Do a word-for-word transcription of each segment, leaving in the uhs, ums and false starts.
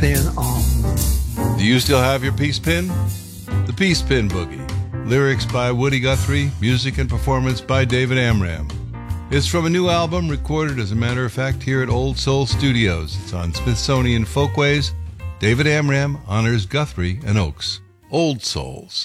Been on. Do you still have your Peace Pin? The Peace Pin Boogie. Lyrics by Woody Guthrie, music and performance by David Amram. It's from a new album recorded, as a matter of fact, here at Old Soul Studios. It's on Smithsonian Folkways. David Amram honors Guthrie and Oakes. Old Souls.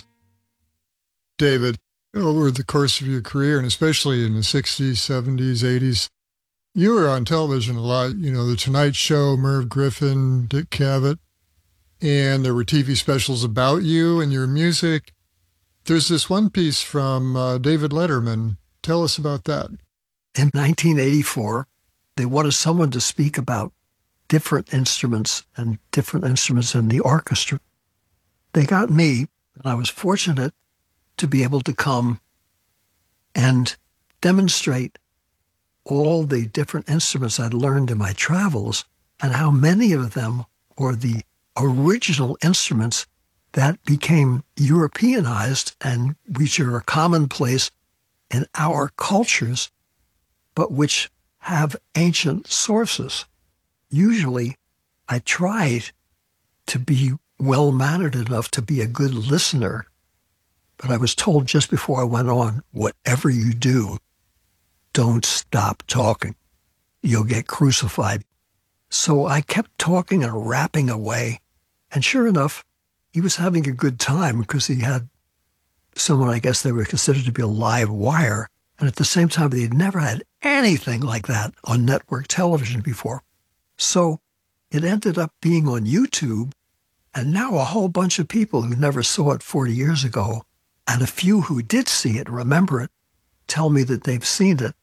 David, over the course of your career, and especially in the sixties, seventies, eighties, you were on television a lot. You know, The Tonight Show, Merv Griffin, Dick Cavett, and there were T V specials about you and your music. There's this one piece from uh, David Letterman. Tell us about that. In nineteen eighty-four, they wanted someone to speak about different instruments and different instruments in the orchestra. They got me, and I was fortunate to be able to come and demonstrate all the different instruments I'd learned in my travels and how many of them were the original instruments that became Europeanized and which are commonplace in our cultures, but which have ancient sources. Usually, I tried to be well-mannered enough to be a good listener, but I was told just before I went on, whatever you do, don't stop talking. You'll get crucified. So I kept talking and rapping away, and sure enough, he was having a good time because he had someone, I guess they were considered to be a live wire. And at the same time, they had never had anything like that on network television before. So it ended up being on YouTube. And now a whole bunch of people who never saw it forty years ago, and a few who did see it, remember it, tell me that they've seen it.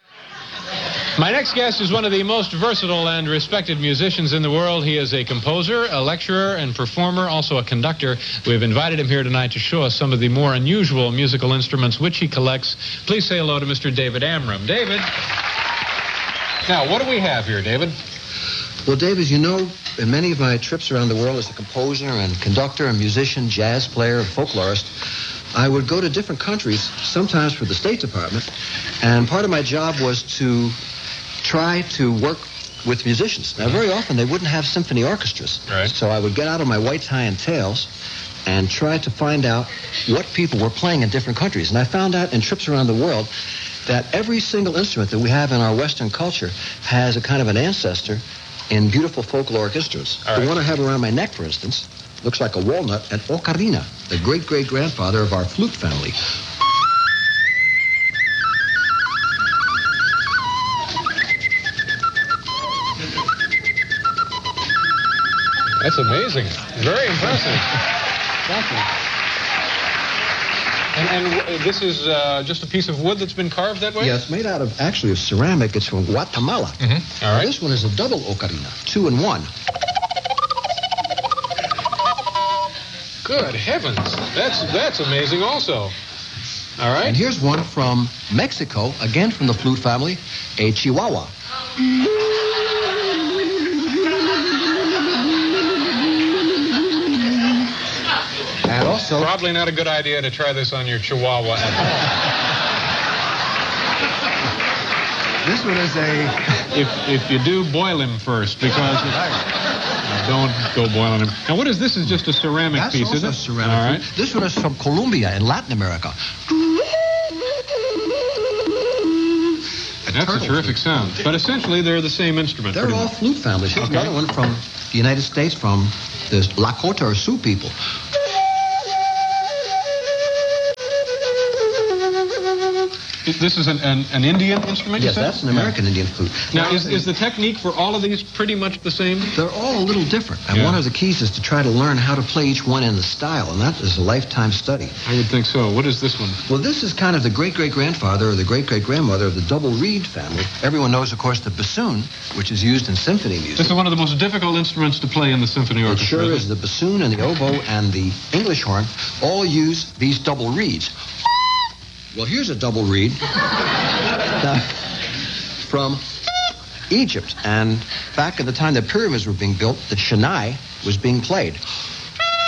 My next guest is one of the most versatile and respected musicians in the world. He is a composer, a lecturer, and performer, also a conductor. We've invited him here tonight to show us some of the more unusual musical instruments which he collects. Please say hello to Mister David Amram. David. Now, what do we have here, David? Well, Dave, as you know, in many of my trips around the world as a composer and conductor and musician, jazz player, and folklorist, I would go to different countries, sometimes for the State Department, and part of my job was to try to work with musicians. Now, very often they wouldn't have symphony orchestras. Right. So I would get out of my white tie and tails and try to find out what people were playing in different countries. And I found out in trips around the world that every single instrument that we have in our Western culture has a kind of an ancestor in beautiful folkloric instruments. All the right. one I have around my neck, for instance, looks like a walnut, and ocarina, the great-great-grandfather of our flute family. That's amazing. Very impressive. Thank you. And, and w- this is uh, just a piece of wood that's been carved that way? Yeah, it's made out of, actually, of ceramic. It's from Guatemala. Mm-hmm. All right. This one is a double ocarina, two in one. Good heavens. That's that's amazing also. All right. And here's one from Mexico, again from the flute family, a Chihuahua. And also... Probably not a good idea to try this on your Chihuahua at home. This one is a... If if you do, boil him first, because... It, don't go boiling him. Now, what is this? Is just a ceramic That's piece, also is it? ceramic. All right. This one is from Colombia in Latin America. That's a terrific sound. But essentially, they're the same instrument. They're all much. flute families. Here's Okay. another one from the United States, from the Lakota or Sioux people. This is an, an, an Indian instrument, you Yes, said? that's an American Indian flute. Now, is, is the technique for all of these pretty much the same? They're all a little different. And Yeah. one of the keys is to try to learn how to play each one in the style, and that is a lifetime study. I would think so. What is this one? Well, this is kind of the great-great-grandfather or the great-great-grandmother of the double reed family. Everyone knows, of course, the bassoon, which is used in symphony music. This is one of the most difficult instruments to play in the symphony It orchestra. sure isn't is. The bassoon and the oboe and the English horn all use these double reeds. Well, here's a double reed uh, from Egypt. And back at the time the pyramids were being built, the Shannai was being played.